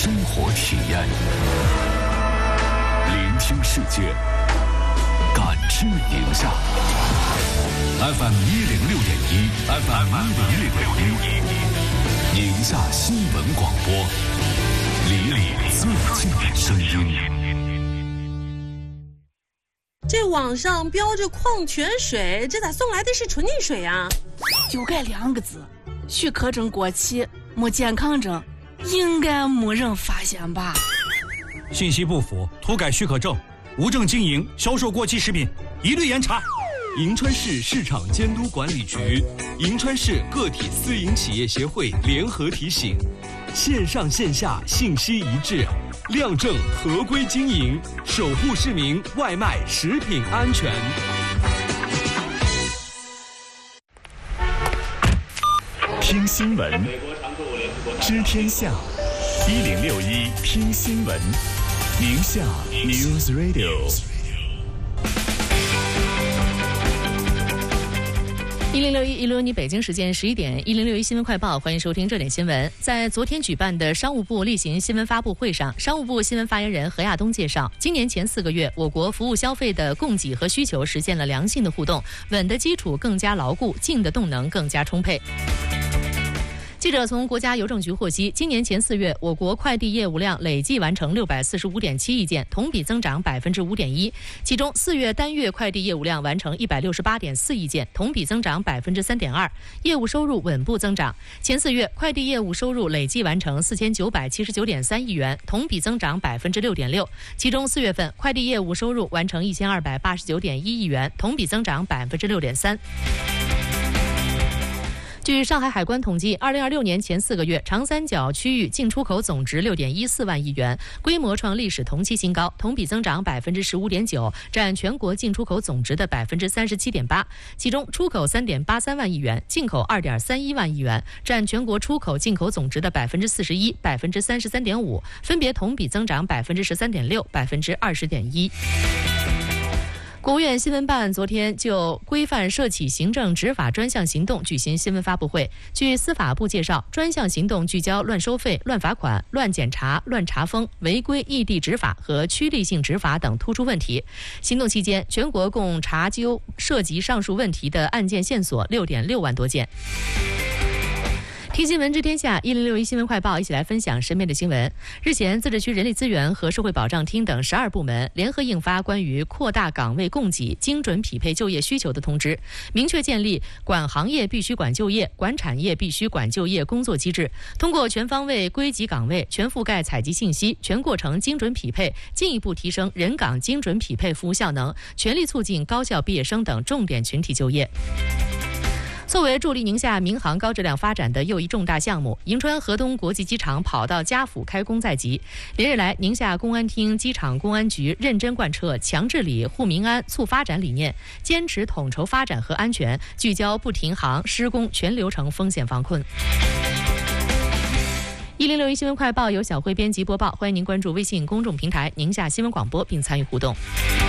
生活体验，聆听世界，感知宁夏。FM 106.1 ，FM 106.1，宁夏新闻广播，离你最近的声音。 这网上标着矿泉水，这咋送来的是纯净水啊？ 就该2个字，许可证过期，没健康证，应该没人发现吧？ 信息不符，涂改许可证，无证经营、销售过期食品，一律严查。 银川市市场监督管理局、银川市个体私营企业协会联合提醒：线上线下信息一致，亮证合规经营，守护市民外卖食品安全。 听新闻，知天下，1061听新闻，宁夏 News Radio。 1061你北京时间11点，1061新闻快报，欢迎收听这点新闻。在昨天举办的商务部例行新闻发布会上，商务部新闻发言人何亚东介绍，今年前4个月，我国服务消费的供给和需求实现了良性的互动，稳的基础更加牢固，静的动能更加充沛。记者从国家邮政局获悉，今年前4月，我国快递业务量累计完成645.7亿件，同比增长5.1%。其中4月单月快递业务量完成168.4亿件，同比增长3.2%，业务收入稳步增长。前4月快递业务收入累计完成4979.3亿元，同比增长6.6%。其中4月份快递业务收入完成1289.1亿元，同比增长6.3%。据上海海关统计，2026年前4个月，长三角区域进出口总值6.14万亿元，规模创历史同期新高，同比增长15.9%，占全国进出口总值的37.8%。其中，出口3.83万亿元，进口2.31万亿元，占全国出口进口总值的41%、33.5%，分别同比增长13.6%、20.1%。国务院新闻办昨天就规范涉企行政执法专项行动举行新闻发布会。据司法部介绍，专项行动聚焦乱收费、乱罚款、乱检查、乱查封、违规异地执法和趋利性执法等突出问题。行动期间，全国共查究涉及上述问题的案件线索6.6万多件。听新闻知天下，1061新闻快报，一起来分享身边的新闻。日前，自治区人力资源和社会保障厅等12部门联合印发关于扩大岗位供给、精准匹配就业需求的通知，明确建立管行业必须管就业、管产业必须管就业工作机制，通过全方位归集岗位、全覆盖采集信息、全过程精准匹配，进一步提升人岗精准匹配服务效能，全力促进高校毕业生等重点群体就业。作为助力宁夏民航高质量发展的又一重大项目，银川河东国际机场跑道家辅开工在即。连日来，宁夏公安厅机场公安局认真贯彻强治理、护民安、促发展理念，坚持统筹发展和安全，聚焦不停航、施工全流程风险防控。1061新闻快报由小辉编辑播报，欢迎您关注微信公众平台宁夏新闻广播并参与互动。